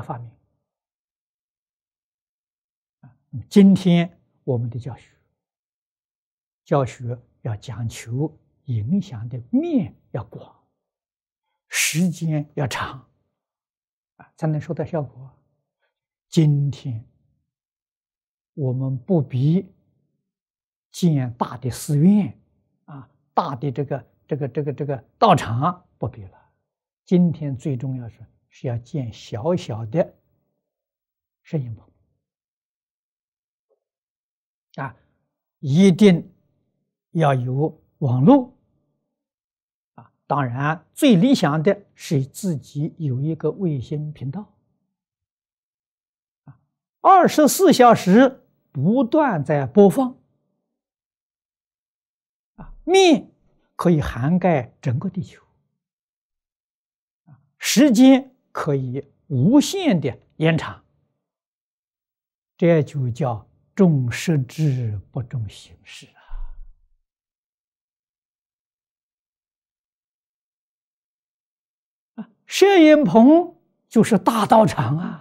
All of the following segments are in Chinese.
发明。今天我们的教学要讲求影响的面要广，时间要长，才能收到效果。今天我们不必建大的寺院大的这个道场，不必了。今天最重要是要建小小的摄影棚一定要有网络当然最理想的是自己有一个卫星频道24小时不断在播放面可以涵盖整个地球，时间可以无限的延长，这就叫重实质不重形式摄影棚就是大道场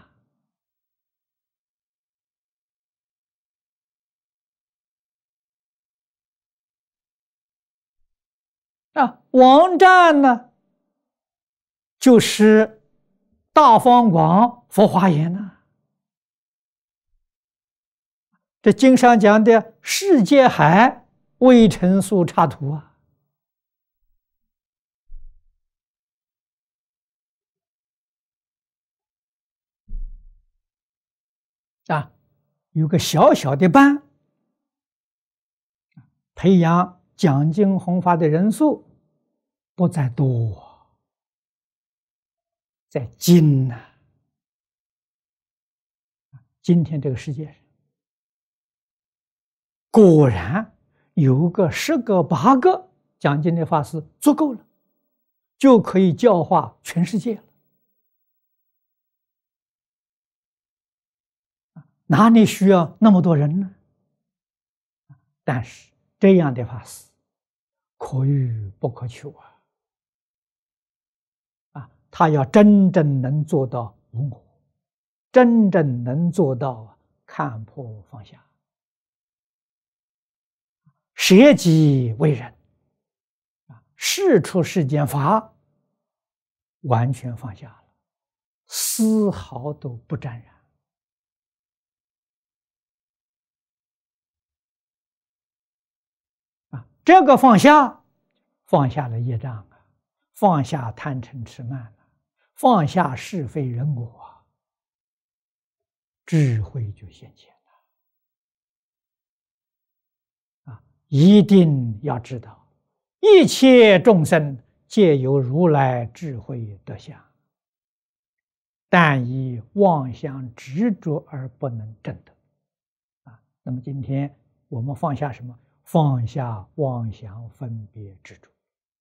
网站呢，就是大方广佛华严这经上讲的世界海微尘数插图有个小小的班，培养讲经弘法的人数不在多，在精今天这个世界上，果然有个10个8个讲经的法师足够了，就可以教化全世界了。哪里需要那么多人呢？但是这样的法师可遇不可求他要真正能做到无我，真正能做到看破放下，舍己为人事出世间法，完全放下了，丝毫都不沾染这个放下了业障放下贪嗔痴慢放下是非人我智慧就现前了一定要知道，一切众生皆由如来智慧德相，但以妄想执着而不能证得那么今天我们放下什么？放下妄想分别执着，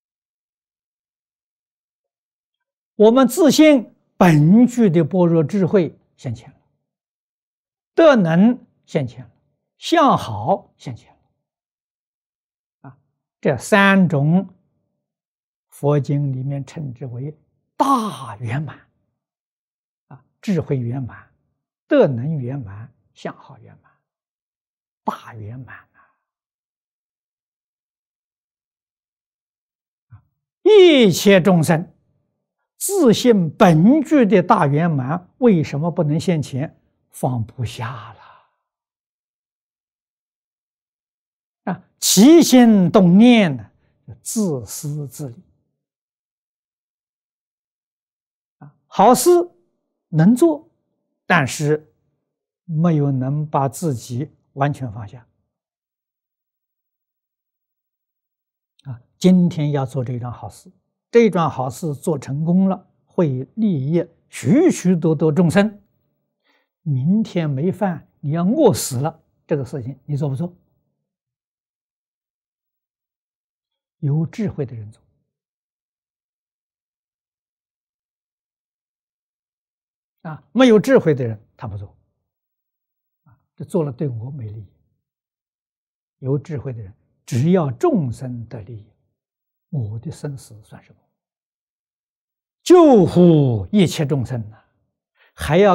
我们自信本具的般若智慧现前了，德能现前了，相好现前了这3种佛经里面称之为大圆满智慧圆满、德能圆满、相好圆满，大圆满一切众生自信本具的大圆满，为什么不能现前？放不下了起心动念自私自利好事能做，但是没有能把自己完全放下今天要做这桩好事，这桩好事做成功了，会利益许许多多众生。明天没饭，你要饿死了，这个事情你做不做？有智慧的人做没有智慧的人他不做这做了对我没利益。有智慧的人只要众生得利益，我的生死算什么？救护一切众生还要